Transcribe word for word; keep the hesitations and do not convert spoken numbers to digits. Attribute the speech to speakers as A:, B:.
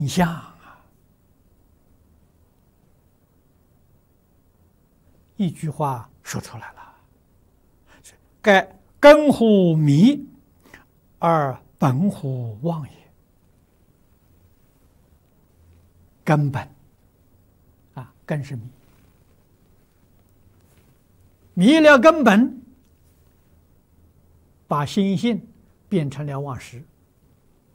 A: 相啊！一句话说出来了：盖根乎迷，而本乎妄也。根本啊，根是迷，迷了根本，把心性变成了妄识。